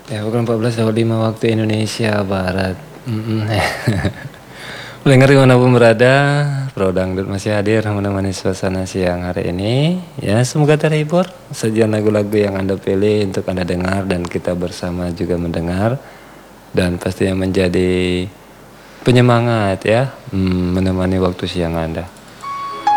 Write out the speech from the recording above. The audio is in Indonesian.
Ya pukul 14.05 waktu Indonesia Barat. Pendengar dimanapun berada, Pro Dangdut masih hadir menemani suasana siang hari ini. Ya semoga terhibur sajian lagu-lagu yang Anda pilih untuk Anda dengar dan kita bersama juga mendengar. Dan pastinya menjadi penyemangat ya, menemani waktu siang Anda.